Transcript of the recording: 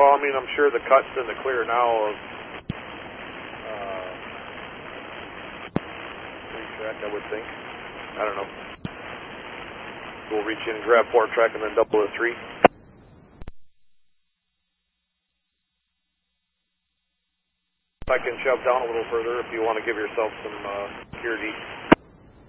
Well, I mean, I'm sure the cut's in the clear now of track, I would think. I don't know. We'll reach in and grab 4 track and then double the 3. I can shove down a little further if you want to give yourself some security.